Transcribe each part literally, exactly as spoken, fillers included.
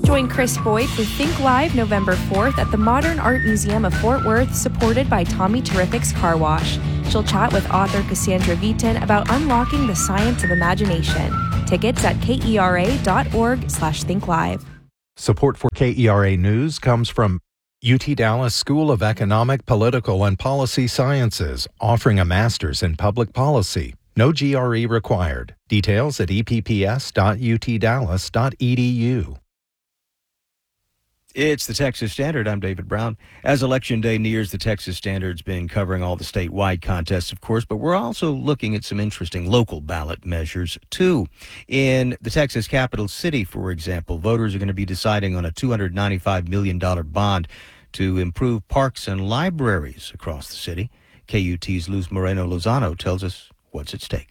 Join Chris Boyd for Think Live November fourth at the Modern Art Museum of Fort Worth, supported by Tommy Terrific's Car Wash. She'll chat with author Cassandra Viton about unlocking the science of imagination. Tickets at kera.org slash think live. Support for K E R A News comes from U T Dallas School of Economic, Political, and Policy Sciences, offering a master's in public policy. No G R E required. Details at e p p s dot u t dallas dot e d u. It's the Texas Standard. I'm David Brown. As Election Day nears, the Texas Standard's been covering all the statewide contests, of course, but we're also looking at some interesting local ballot measures, too. In the Texas capital city, for example, voters are going to be deciding on a two hundred ninety-five million dollars bond to improve parks and libraries across the city. K U T's Luz Moreno-Lozano tells us what's at stake.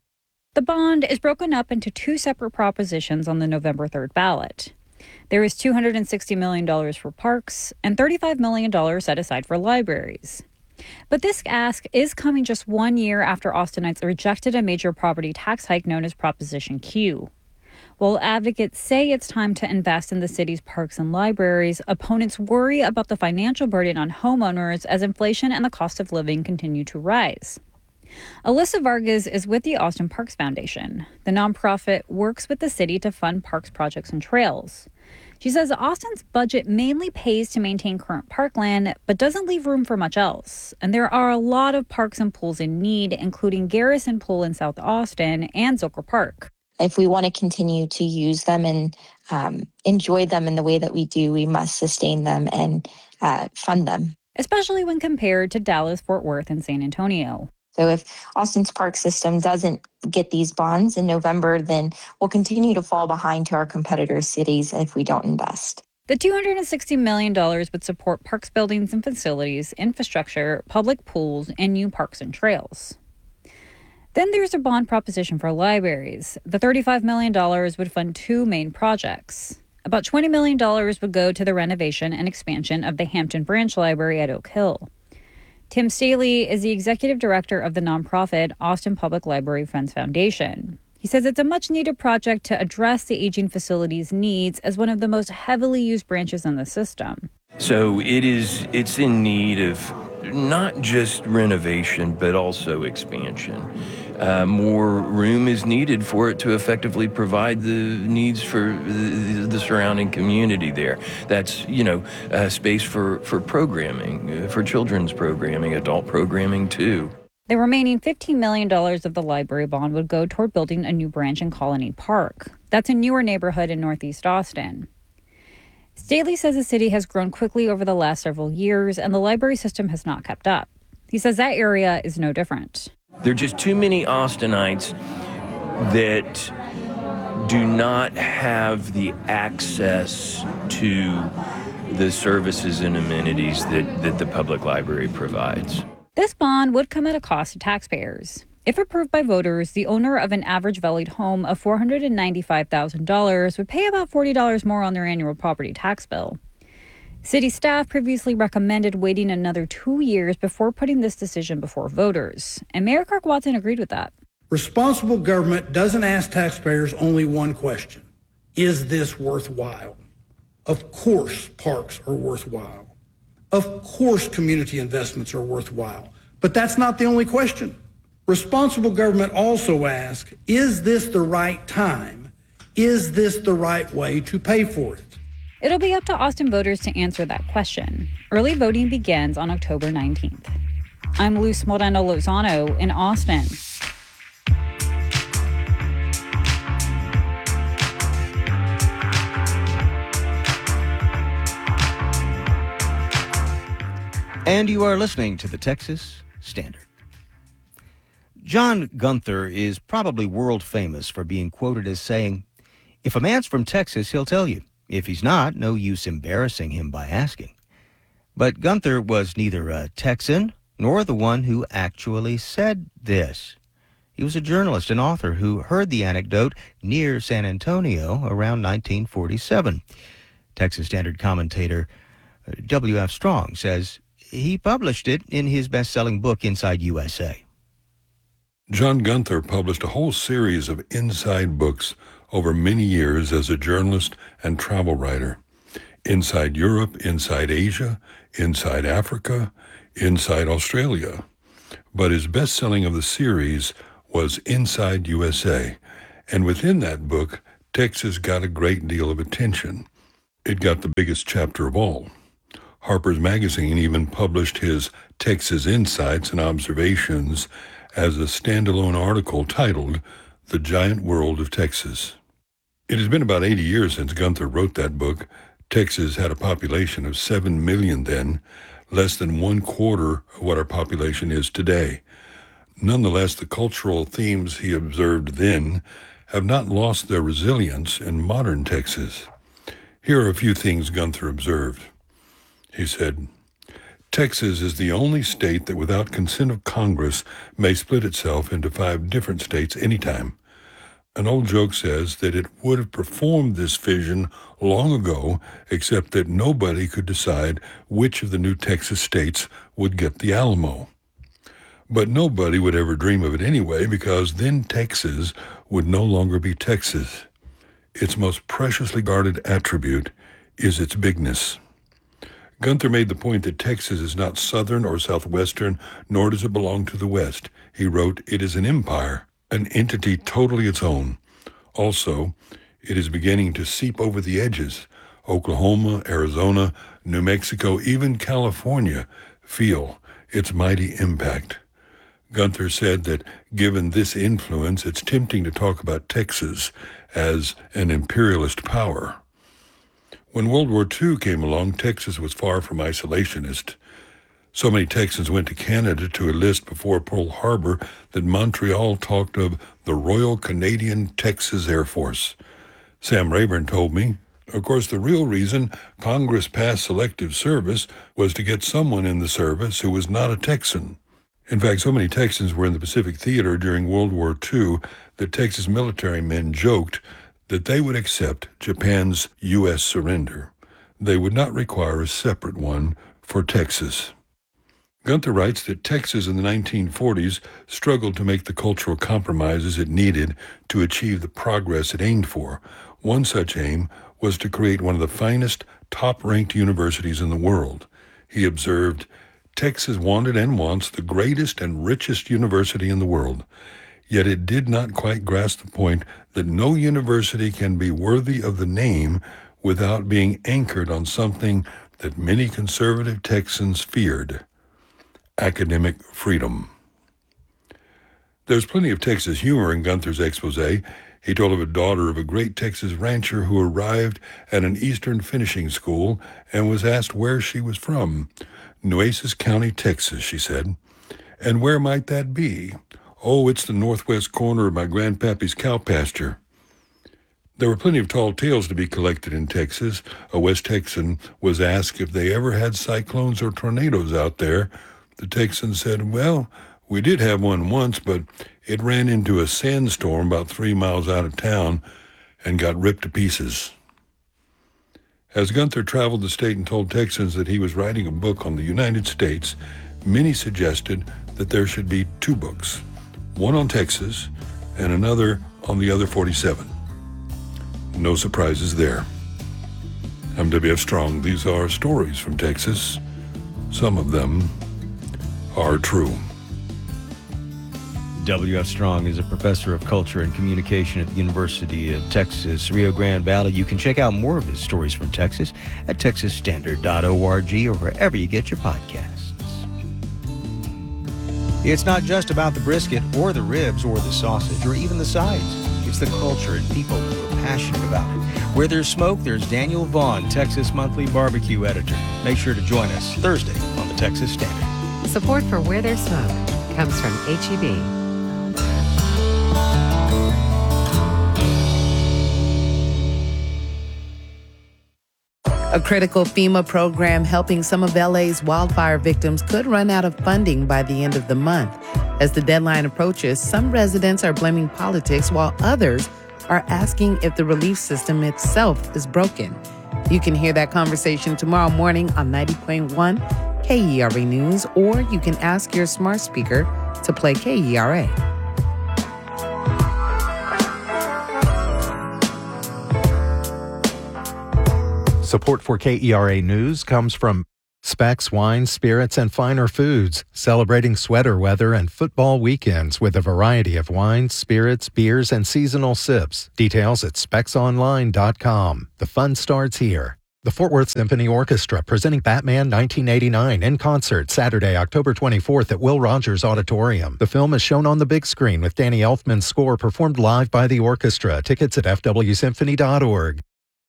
The bond is broken up into two separate propositions on the November third ballot. There is two hundred sixty million dollars for parks and thirty-five million dollars set aside for libraries. But this ask is coming just one year after Austinites rejected a major property tax hike known as Proposition Q. While advocates say it's time to invest in the city's parks and libraries, opponents worry about the financial burden on homeowners as inflation and the cost of living continue to rise. Alyssa Vargas is with the Austin Parks Foundation. The nonprofit works with the city to fund parks projects and trails. She says Austin's budget mainly pays to maintain current parkland, but doesn't leave room for much else. And there are a lot of parks and pools in need, including Garrison Pool in South Austin and Zilker Park. If we want to continue to use them and um, enjoy them in the way that we do, we must sustain them and uh, fund them. Especially when compared to Dallas, Fort Worth, and San Antonio. So if Austin's park system doesn't get these bonds in November, then we'll continue to fall behind to our competitor cities if we don't invest. The two hundred sixty million dollars would support parks, buildings and facilities, infrastructure, public pools, and new parks and trails. Then there's a bond proposition for libraries. The thirty-five million dollars would fund two main projects. About twenty million dollars would go to the renovation and expansion of the Hampton Branch Library at Oak Hill. Tim Staley is the executive director of the nonprofit Austin Public Library Friends Foundation. He says it's a much-needed project to address the aging facility's needs as one of the most heavily used branches in the system. So it is, it's in need of not just renovation, but also expansion. Uh, more room is needed for it to effectively provide the needs for the, the surrounding community there. That's, you know, uh, space for, for programming, uh, for children's programming, adult programming too. The remaining fifteen million dollars of the library bond would go toward building a new branch in Colony Park. That's a newer neighborhood in Northeast Austin. Staley says the city has grown quickly over the last several years, and the library system has not kept up. He says that area is no different. There are just too many Austinites that do not have the access to the services and amenities that, that the public library provides. This bond would come at a cost to taxpayers. If approved by voters, the owner of an average valued home of four hundred ninety-five thousand dollars would pay about forty dollars more on their annual property tax bill. City staff previously recommended waiting another two years before putting this decision before voters, and Mayor Kirk Watson agreed with that. Responsible government doesn't ask taxpayers only one question: is this worthwhile? Of course parks are worthwhile. Of course community investments are worthwhile. But that's not the only question. Responsible government also asks, is this the right time? Is this the right way to pay for it? It'll be up to Austin voters to answer that question. Early voting begins on October nineteenth. I'm Luz Moreno-Lozano in Austin. And you are listening to the Texas Standard. John Gunther is probably world famous for being quoted as saying, "If a man's from Texas, he'll tell you. If he's not, no use embarrassing him by asking." But Gunther was neither a Texan nor the one who actually said this. He was a journalist and author who heard the anecdote near San Antonio around nineteen forty-seven. Texas Standard commentator W F Strong says he published it in his best-selling book, Inside U S A. John Gunther published a whole series of inside books over many years as a journalist and travel writer. Inside Europe, inside Asia, inside Africa, inside Australia. But his best-selling of the series was Inside U S A, and within that book, Texas got a great deal of attention. It got the biggest chapter of all. Harper's Magazine even published his Texas Insights and Observations as a standalone article titled The Giant World of Texas. It has been about eighty years since Gunther wrote that book. Texas had a population of seven million then, less than one quarter of what our population is today. Nonetheless, the cultural themes he observed then have not lost their resilience in modern Texas. Here are a few things Gunther observed. He said, Texas is the only state that without consent of Congress may split itself into five different states anytime. An old joke says that it would have performed this fission long ago, except that nobody could decide which of the new Texas states would get the Alamo. But nobody would ever dream of it anyway, because then Texas would no longer be Texas. Its most preciously guarded attribute is its bigness. Gunther made the point that Texas is not southern or southwestern, nor does it belong to the West. He wrote, it is an empire, an entity totally its own. Also, it is beginning to seep over the edges. Oklahoma, Arizona, New Mexico, even California feel its mighty impact. Gunther said that given this influence, it's tempting to talk about Texas as an imperialist power. When World War Two came along, Texas was far from isolationist. So many Texans went to Canada to enlist before Pearl Harbor that Montreal talked of the Royal Canadian Texas Air Force. Sam Rayburn told me, of course, the real reason Congress passed selective service was to get someone in the service who was not a Texan. In fact, so many Texans were in the Pacific Theater during World War Two that Texas military men joked that they would accept Japan's U S surrender. They would not require a separate one for Texas. Gunther writes that Texas in the nineteen forties struggled to make the cultural compromises it needed to achieve the progress it aimed for. One such aim was to create one of the finest, top-ranked universities in the world. He observed, Texas wanted and wants the greatest and richest university in the world, yet it did not quite grasp the point that no university can be worthy of the name without being anchored on something that many conservative Texans feared, academic freedom. There's plenty of Texas humor in Gunther's expose. He told of a daughter of a great Texas rancher who arrived at an eastern finishing school and was asked where she was from. Nueces County, Texas, she said. And where might that be? Oh, it's the northwest corner of my grandpappy's cow pasture. There were plenty of tall tales to be collected in Texas. A West Texan was asked if they ever had cyclones or tornadoes out there. The Texan said, well, we did have one once, but it ran into a sandstorm about three miles out of town and got ripped to pieces. As Gunther traveled the state and told Texans that he was writing a book on the United States, many suggested that there should be two books, one on Texas and another on the other forty-seven. No surprises there. I'm W F Strong. These are stories from Texas. Some of them are true. W F Strong is a professor of culture and communication at the University of Texas, Rio Grande Valley. You can check out more of his stories from Texas at texas standard dot org or wherever you get your podcasts. It's not just about the brisket or the ribs or the sausage or even the sides. It's the culture and people who are passionate about it. Where there's smoke, there's Daniel Vaughn, Texas Monthly Barbecue Editor. Make sure to join us Thursday on the Texas Standard. Support for Where There's Smoke comes from H E B. A critical FEMA program helping some of L A's wildfire victims could run out of funding by the end of the month. As the deadline approaches, some residents are blaming politics while others are asking if the relief system itself is broken. You can hear that conversation tomorrow morning on ninety point one K E R A News, or you can ask your smart speaker to play K E R A. Support for K E R A News comes from Specs Wine, Spirits, and Finer Foods, celebrating sweater weather and football weekends with a variety of wines, spirits, beers, and seasonal sips. Details at specs online dot com. The fun starts here. The Fort Worth Symphony Orchestra presenting Batman nineteen eighty-nine in concert Saturday, October twenty-fourth at Will Rogers Auditorium. The film is shown on the big screen with Danny Elfman's score performed live by the orchestra. Tickets at f w symphony dot org.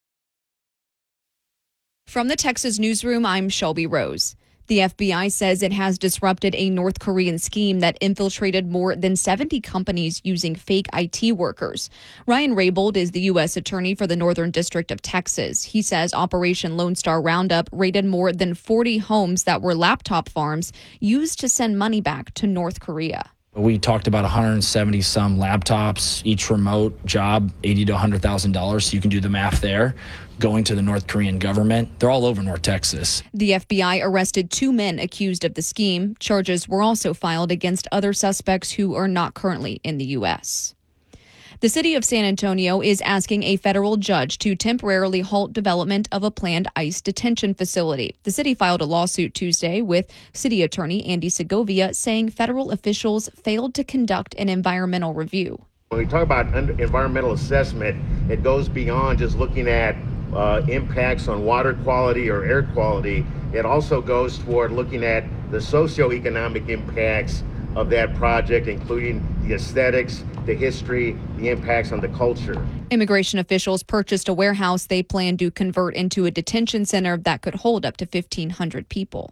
From the Texas Newsroom, I'm Shelby Rose. The F B I says it has disrupted a North Korean scheme that infiltrated more than seventy companies using fake I T workers. Ryan Raybould is the U S attorney for the Northern District of Texas. He says Operation Lone Star Roundup raided more than forty homes that were laptop farms used to send money back to North Korea. We talked about one hundred seventy some laptops, each remote job, eighty to one hundred thousand dollars. So you can do the math there. Going to the North Korean government. They're all over North Texas. The F B I arrested two men accused of the scheme. Charges were also filed against other suspects who are not currently in the U S. The city of San Antonio is asking a federal judge to temporarily halt development of a planned ICE detention facility. The city filed a lawsuit Tuesday with city attorney Andy Segovia saying federal officials failed to conduct an environmental review. When we talk about environmental assessment, it goes beyond just looking at uh, impacts on water quality or air quality. It also goes toward looking at the socioeconomic impacts of that project, including the aesthetics, the history, the impacts on the culture. Immigration officials purchased a warehouse they plan to convert into a detention center that could hold up to fifteen hundred people.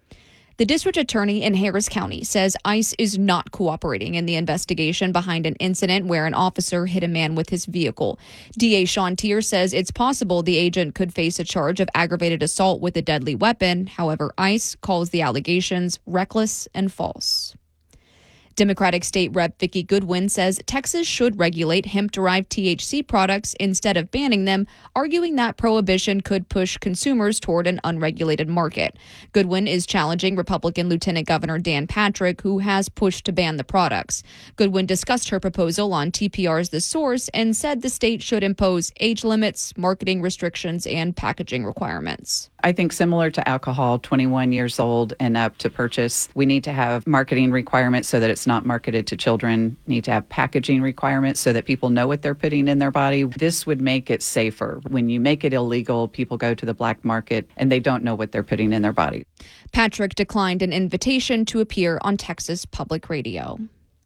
The district attorney in Harris County says ICE is not cooperating in the investigation behind an incident where an officer hit a man with his vehicle. D A Sean Tier says it's possible the agent could face a charge of aggravated assault with a deadly weapon. However, ICE calls the allegations reckless and false. Democratic State Rep Vicki Goodwin says Texas should regulate hemp-derived T H C products instead of banning them, arguing that prohibition could push consumers toward an unregulated market. Goodwin is challenging Republican Lieutenant Governor Dan Patrick, who has pushed to ban the products. Goodwin discussed her proposal on T P R's The Source and said the state should impose age limits, marketing restrictions, and packaging requirements. I think similar to alcohol, twenty-one years old and up to purchase, we need to have marketing requirements so that it's not marketed to children, need to have packaging requirements so that people know what they're putting in their body. This would make it safer. When you make it illegal, people go to the black market and they don't know what they're putting in their body. Patrick declined an invitation to appear on Texas Public Radio.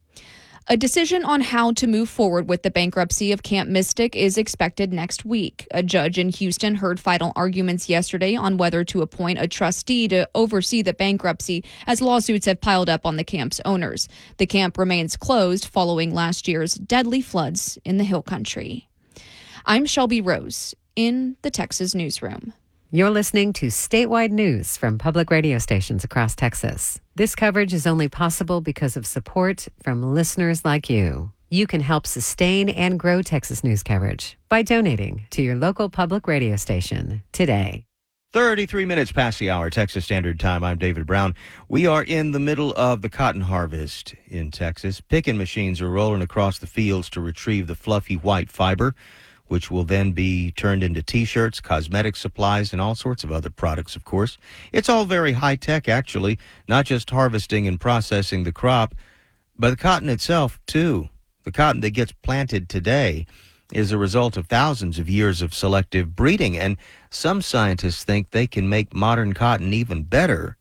A decision on how to move forward with the bankruptcy of Camp Mystic is expected next week. A judge in Houston heard final arguments yesterday on whether to appoint a trustee to oversee the bankruptcy as lawsuits have piled up on the camp's owners. The camp remains closed following last year's deadly floods in the Hill Country. I'm Shelby Rose in the Texas Newsroom. You're listening to statewide news from public radio stations across Texas. This coverage is only possible because of support from listeners like you. You can help sustain and grow Texas news coverage by donating to your local public radio station today. thirty-three minutes past the hour, Texas Standard Time. I'm David Brown. We are in the middle of the cotton harvest in Texas. Picking machines are rolling across the fields to retrieve the fluffy white fiber, which will then be turned into T-shirts, cosmetic supplies, and all sorts of other products, of course. It's all very high-tech, actually, not just harvesting and processing the crop, but the cotton itself, too. The cotton that gets planted today is a result of thousands of years of selective breeding, and some scientists think they can make modern cotton even better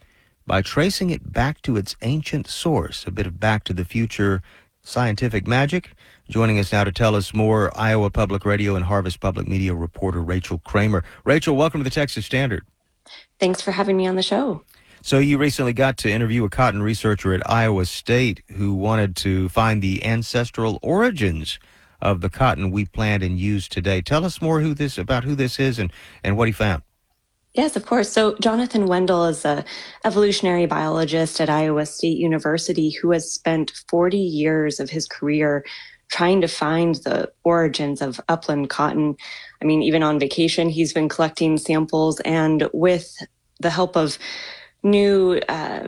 by tracing it back to its ancient source, a bit of Back to the Future scientific magic. Joining us now to tell us more, Iowa Public Radio and Harvest Public Media reporter Rachel Kramer. Rachel, welcome to the Texas Standard. Thanks for having me on the show. So you recently got to interview a cotton researcher at Iowa State who wanted to find the ancestral origins of the cotton we plant and use today. Tell us more who this about who this is and, and what he found. Yes, of course. So Jonathan Wendell is an evolutionary biologist at Iowa State University who has spent forty years of his career trying to find the origins of upland cotton. I mean, even on vacation, he's been collecting samples, and with the help of new uh,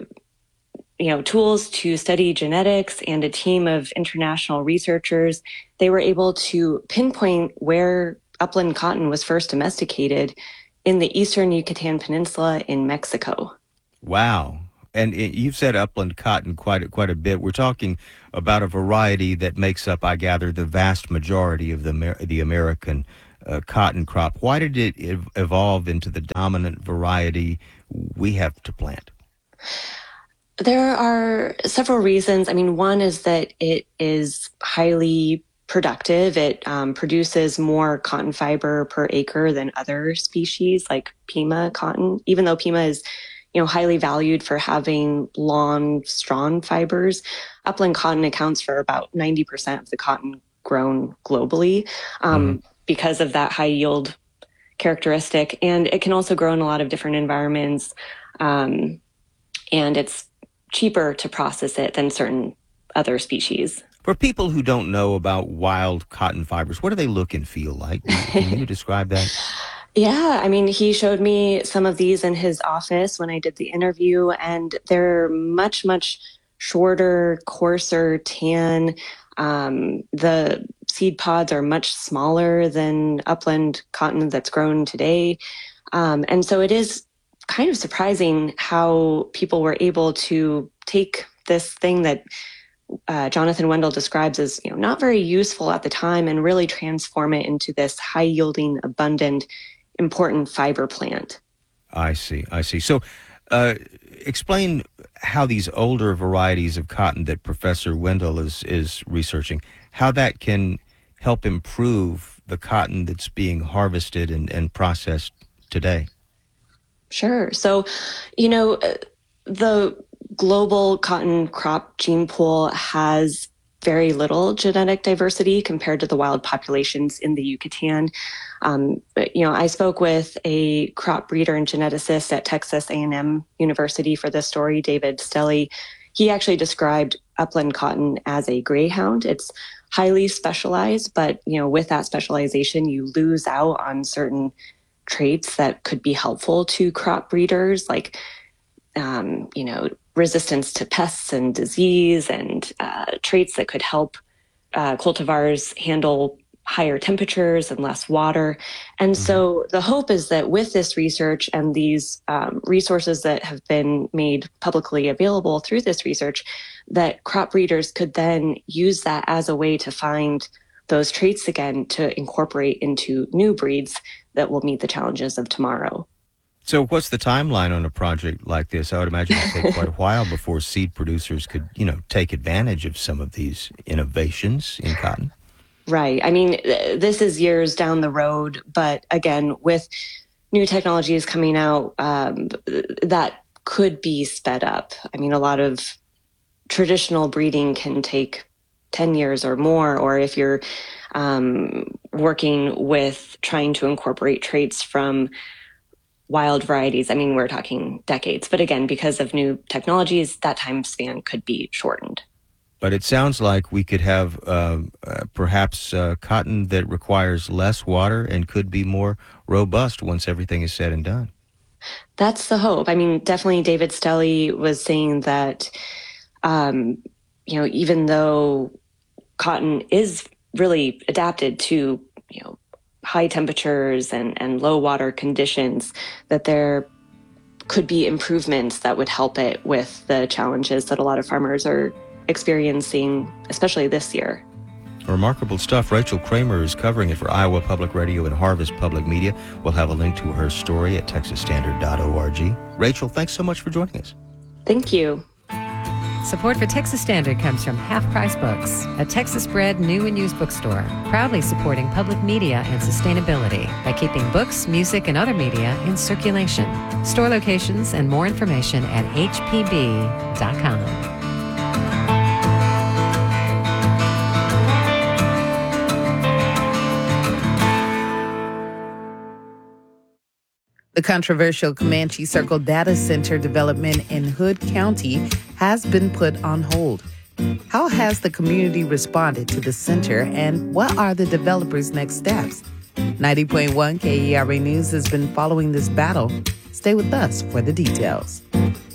you know, tools to study genetics and a team of international researchers, they were able to pinpoint where upland cotton was first domesticated in the eastern Yucatan Peninsula in Mexico. Wow. And it, you've said upland cotton quite a, quite a bit. We're talking about a variety that makes up, I gather, the vast majority of the Amer- the American uh, cotton crop. Why did it ev- evolve into the dominant variety we have to plant? There are several reasons. I mean, one is that it is highly productive. It um, produces more cotton fiber per acre than other species like Pima cotton, even though Pima is, you know, highly valued for having long, strong fibers. Upland cotton accounts for about ninety percent of the cotton grown globally um, mm-hmm. because of that high yield characteristic. And it can also grow in a lot of different environments. Um, and it's cheaper to process it than certain other species. For people who don't know about wild cotton fibers, what do they look and feel like? Can you describe that? Yeah, I mean, he showed me some of these in his office when I did the interview, and they're much, much shorter, coarser, tan. Um, the seed pods are much smaller than upland cotton that's grown today. Um, and so it is kind of surprising how people were able to take this thing that uh, Jonathan Wendell describes as, you know, not very useful at the time and really transform it into this high-yielding, abundant, important fiber plant. I see, I see. So uh, explain how these older varieties of cotton that Professor Wendell is, is researching, how that can help improve the cotton that's being harvested and, and processed today. Sure. So, you know, the global cotton crop gene pool has very little genetic diversity compared to the wild populations in the Yucatan. Um, but, you know, I spoke with a crop breeder and geneticist at Texas A and M University for this story, David Stelly. He actually described upland cotton as a greyhound. It's highly specialized, but, you know, with that specialization, you lose out on certain traits that could be helpful to crop breeders, like, um, you know, resistance to pests and disease, and uh, traits that could help uh, cultivars handle higher temperatures and less water. And mm-hmm. so the hope is that with this research and these um, resources that have been made publicly available through this research, that crop breeders could then use that as a way to find those traits again to incorporate into new breeds that will meet the challenges of tomorrow. So what's the timeline on a project like this? I would imagine it would take quite a while before seed producers could, you know, take advantage of some of these innovations in cotton. Right. I mean, this is years down the road, but again, with new technologies coming out, um, that could be sped up. I mean, a lot of traditional breeding can take ten years or more, or if you're um, working with trying to incorporate traits from wild varieties, I mean, we're talking decades. But again, because of new technologies, that time span could be shortened. But it sounds like we could have uh, uh, perhaps uh, cotton that requires less water and could be more robust once everything is said and done. That's the hope. I mean, definitely David Stelly was saying that, um, you know, even though cotton is really adapted to, you know, high temperatures and, and low water conditions, that there could be improvements that would help it with the challenges that a lot of farmers are experiencing, especially this year. Remarkable stuff. Rachel Kramer is covering it for Iowa Public Radio and Harvest Public Media. We'll have a link to her story at texas standard dot org. Rachel, thanks so much for joining us. Thank you. Support for Texas Standard comes from Half Price Books, a Texas-bred new and used bookstore, proudly supporting public media and sustainability by keeping books, music, and other media in circulation. Store locations and more information at h p b dot com. The controversial Comanche Circle Data Center development in Hood County has been put on hold. How has the community responded to the center, and what are the developers' next steps? ninety point one K E R A News has been following this battle. Stay with us for the details.